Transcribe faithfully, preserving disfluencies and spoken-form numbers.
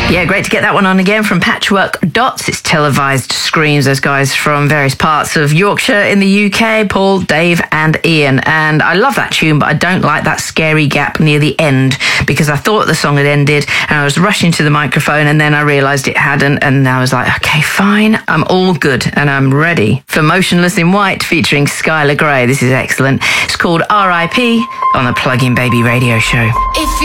Yeah, great to get that one on again from Patchwork Dots. It's televised screams, those guys from various parts of Yorkshire in the U K, Paul, Dave and Ian. And I love that tune, but I don't like that scary gap near the end because I thought the song had ended and I was rushing to the microphone and then I realised it hadn't and I was like, okay, fine, I'm all good and I'm ready for Motionless in White featuring Skylar Grey. This is excellent. It's called R I P on the Plug-in Baby Radio Show. If